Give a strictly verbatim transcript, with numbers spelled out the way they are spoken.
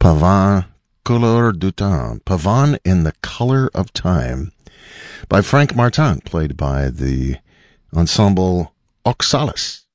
Pavane, Couleur du Temps, Pavane in the Color of Time, by Frank Martin, played by the ensemble Oxalis.